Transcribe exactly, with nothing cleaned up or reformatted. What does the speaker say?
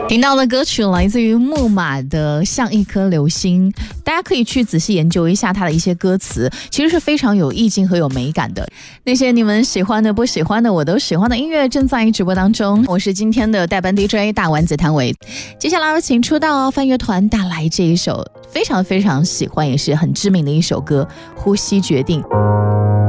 听到的歌曲来自于木马的《像一颗流星》，大家可以去仔细研究一下它的一些歌词，其实是非常有意境和有美感的。那些你们喜欢的不喜欢的我都喜欢的音乐正在直播当中，我是今天的代班 D J 大丸子谭维。接下来有请出道翻乐团带来这一首非常非常喜欢也是很知名的一首歌《呼吸决定》。